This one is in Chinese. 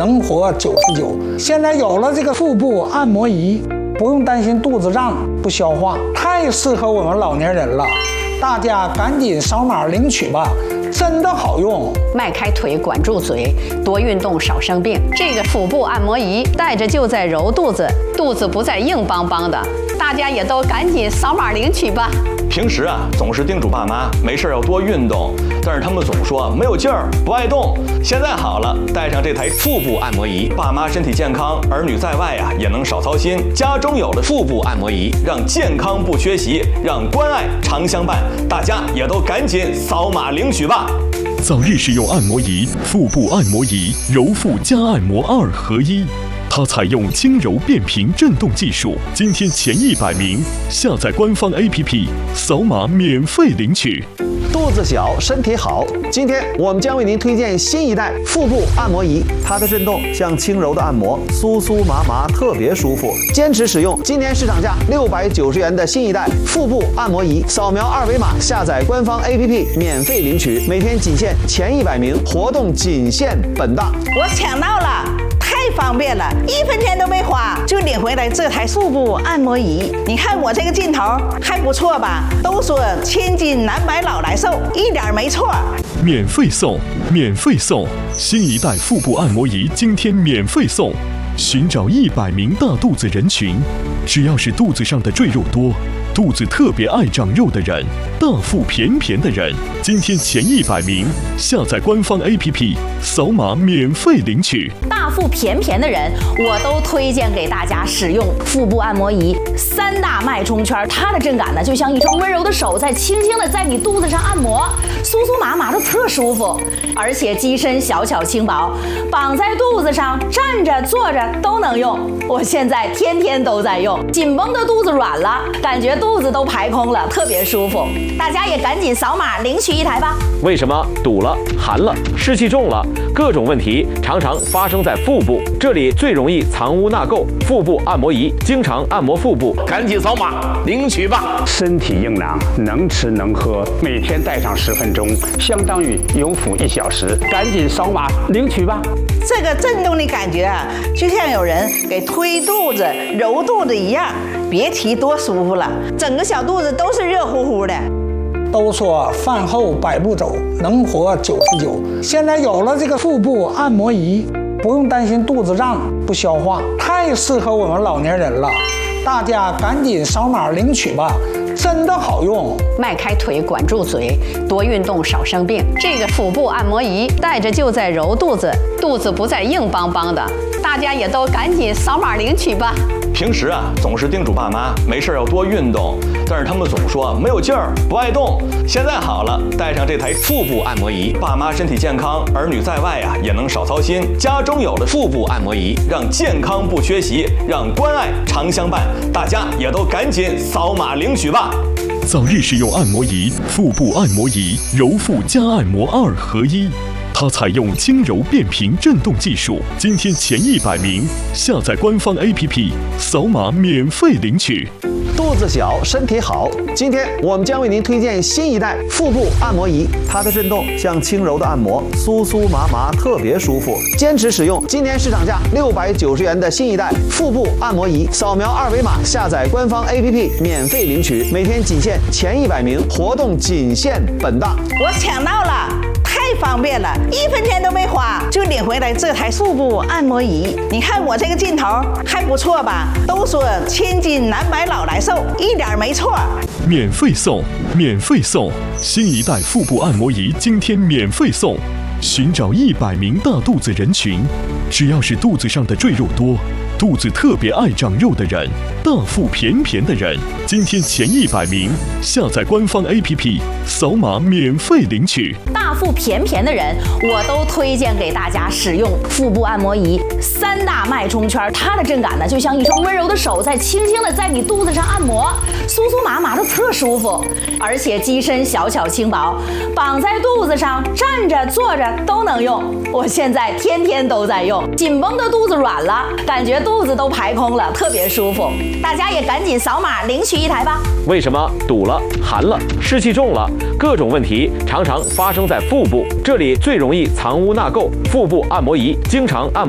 能活99。现在有了这个腹部按摩仪，不用担心肚子胀不消化，太适合我们老年人了。大家赶紧扫码领取吧，真的好用。 迈开腿，管住嘴，多运动少生病。这个腹部按摩仪带着就在揉肚子，肚子不再硬邦邦的。大家也都赶紧扫码领取吧。 平时总是叮嘱爸妈没事要多运动，但是他们总说没有劲儿，不爱动。现在好了，带上这台腹部按摩仪，爸妈身体健康，儿女在外也能少操心。家中有了腹部按摩仪，让健康不缺席，让关爱常相伴。大家也都赶紧扫码领取吧。 早日使用按摩仪，腹部按摩仪，揉腹加按摩2合1。它采用轻柔变频震动技术，今天前100名下载官方 APP， 扫码免费领取。 肚子小，身体好。今天我们将为您推荐新一代腹部按摩仪，它的震动像轻柔的按摩，酥酥麻麻，特别舒服。坚持使用，今年市场价690元的新一代腹部按摩仪，扫描2维码下载官方 APP 免费领取，每天仅限前100名，活动仅限本档。 我抢到了！太方便了，1分钱都没花就领回来这台腹部按摩仪。你看我这个劲头还不错吧？都说千金难买老来瘦，一点没错。 免费送，免费送！新一代腹部按摩仪今天免费送。寻找100名大肚子人群，只要是肚子上的赘肉多，肚子特别爱长肉的人，大腹便便的人，今天前100名下载官方 APP， 扫码免费领取。 大腹便便的人，我都推荐给大家使用腹部按摩仪3大脉冲圈，它的震感呢，就像一双温柔的手在轻轻的在你肚子上按摩，酥酥麻麻的特舒服，而且机身小巧轻薄，绑在肚子上，站着坐着都能用。我现在天天都在用，紧绷的肚子软了，感觉肚子都排空了，特别舒服。大家也赶紧扫码领取一台吧。 为什么堵了、寒了、湿气重了，各种问题常常发生在腹部？这里最容易藏污纳垢，腹部按摩仪经常按摩腹部， 赶紧扫码领取吧。 身体硬朗，能吃能喝，每天戴上10分钟，相当于有腹1小时。赶紧扫码领取吧。 这个震动的感觉就像有人给推肚子、揉肚子一样，别提多舒服了，整个小肚子都是热乎乎的。 都说饭后100步走，能活99。现在有了这个腹部按摩仪，不用担心肚子胀不消化，太适合我们老年人了。大家赶紧扫码领取吧，真的好用。 迈开腿，管住嘴，多运动少生病。这个腹部按摩仪带着就在揉肚子，肚子不再硬邦邦的。大家也都赶紧扫码领取吧。 平时总是叮嘱爸妈没事要多运动，但是他们总说没有劲儿，不爱动。现在好了，带上这台腹部按摩仪，爸妈身体健康，儿女在外也能少操心。家中有了腹部按摩仪，让健康不缺席，让关爱常相伴。大家也都赶紧扫码领取吧。 早日使用按摩仪，腹部按摩仪，揉腹加按摩2合1。它采用轻柔变频震动技术，今天前100名下载官方 APP， 扫码免费领取。 肚子小，身体好。今天我们将为您推荐新一代腹部按摩仪，它的震动像轻柔的按摩，酥酥麻麻，特别舒服。坚持使用，今年市场价690元的新一代腹部按摩仪，扫描2维码下载官方 APP 免费领取，每天仅限前100名，活动仅限本档。 我抢到了！太方便了，1分钱都没花就领回来这台腹部按摩仪。你看我这个劲头还不错吧？都说千金难买老来瘦，一点没错。 免费送，免费送！新一代腹部按摩仪今天免费送。寻找100名大肚子人群，只要是肚子上的赘肉多，肚子特别爱长肉的人，大腹便便的人，今天前100名下载官方 APP， 扫码免费领取。 大腹便便的人，我都推荐给大家使用腹部按摩仪3大脉冲圈，它的震感呢，就像一双温柔的手在轻轻的在你肚子上按摩，酥酥麻麻的特舒服，而且机身小巧轻薄，绑在肚子上，站着坐着都能用。我现在天天都在用，紧绷的肚子软了，感觉肚子都排空了，特别舒服。大家也赶紧扫码领取一台吧。 为什么堵了、寒了、湿气重了，各种问题常常发生在腹部？这里最容易藏污纳垢，腹部按摩仪经常按摩